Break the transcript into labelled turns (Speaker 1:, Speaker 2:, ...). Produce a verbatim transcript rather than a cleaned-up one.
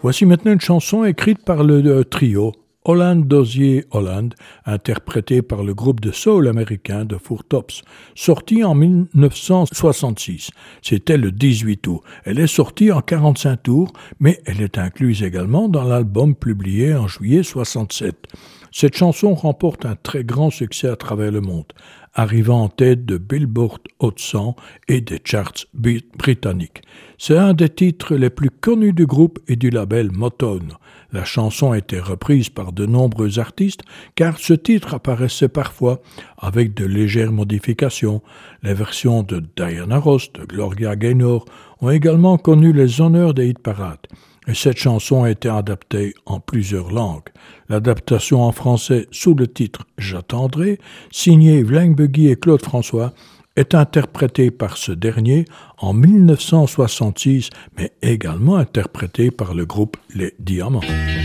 Speaker 1: Voici maintenant une chanson écrite par le euh, trio Holland Dozier Holland, interprétée par le groupe de soul américain de Four Tops, sortie en dix-neuf cent soixante-six. C'était le dix-huit août. Elle est sortie en quarante-cinq tours, mais elle est incluse également dans l'album publié en juillet soixante-sept. Cette chanson remporte un très grand succès à travers le monde, arrivant en tête de Billboard Hot cent et des charts britanniques. C'est un des titres les plus connus du groupe et du label Motown. La chanson a été reprise par de nombreux artistes car ce titre apparaissait parfois avec de légères modifications. Les versions de Diana Ross, de Gloria Gaynor ont également connu les honneurs des hit-parades. Et cette chanson a été adaptée en plusieurs langues. L'adaptation en français sous le titre « J'attendrai », signée Vlainck Buggy et Claude François, est interprétée par ce dernier en dix-neuf cent soixante-six, mais également interprétée par le groupe Les Diamants.